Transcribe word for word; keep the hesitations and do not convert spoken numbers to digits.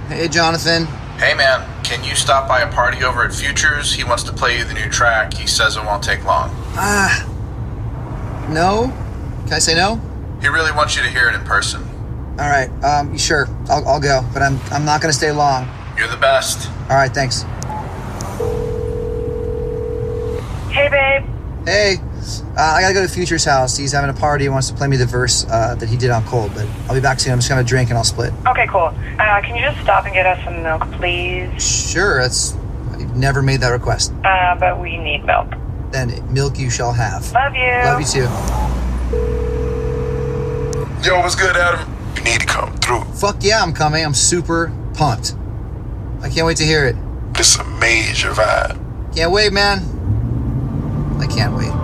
Hey, Jonathan. Hey, man. Can you stop by a party over at Futures? He wants to play you the new track. He says it won't take long. Ah. No? Can I say no? He really wants you to hear it in person. All right. Um, sure. I'll, I'll go, but I'm I'm not going to stay long. You're the best. All right, thanks. Hey, babe. Hey. Uh, I got to go to Future's house. He's having a party. He wants to play me the verse uh, that he did on Cold, but I'll be back soon. I'm just going to drink and I'll split. Okay, cool. Uh, can you just stop and get us some milk, please? Sure. That's... I've never made that request. Uh, but we need milk. Then milk you shall have. Love you. Love you too. Yo, what's good, Adam? You need to come through. Fuck yeah, I'm coming. I'm super pumped. I can't wait to hear it. It's a major vibe. Can't wait, man. I can't wait.